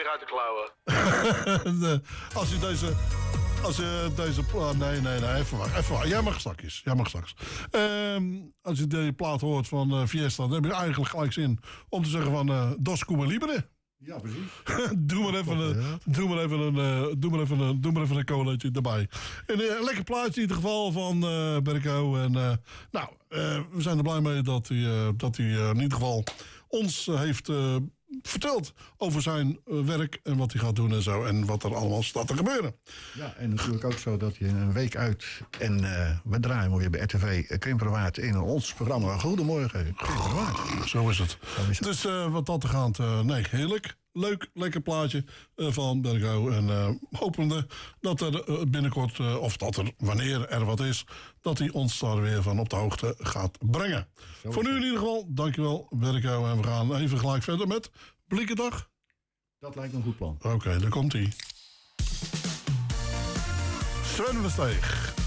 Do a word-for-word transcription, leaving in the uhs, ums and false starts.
weer uit de klauwen. de, als je deze... Als je deze... Oh, nee, nee, nee, even wacht. Even wacht. Jij mag straks. Jij mag straks. Um, als je deze plaat hoort van uh, Fiesta... dan heb je eigenlijk gelijk zin om te zeggen van... Uh, Dos Cuba Libre. Ja, precies. doe maar even een, ja. doe maar even een, uh, doe maar even een, doe maar even een colaatje erbij. En, uh, een lekker plaatje in ieder geval van uh, Berko. En uh, nou, uh, we zijn er blij mee dat hij, uh, dat hij uh, in ieder geval ons uh, heeft uh, verteld over zijn uh, werk en wat hij gaat doen en zo. En wat er allemaal staat te gebeuren. Ja, en natuurlijk ook zo dat je een week uit en uh, we draaien weer bij R T V uh, Krimperwaard in ons programma. Goedemorgen, Krimperwaard. Zo is het. Zo is het. Dus uh, wat dat te gaan, uh, nee, heerlijk. Leuk, lekker plaatje uh, van Bergo. En uh, hopende dat er uh, binnenkort, uh, of dat er, wanneer er wat is, dat hij ons daar weer van op de hoogte gaat brengen. Zo Voor nu in ieder geval, dankjewel Bergo. En we gaan even gelijk verder met Blikkendag. Dat lijkt me een goed plan. Oké, okay, daar komt hij. Sven Versteeg.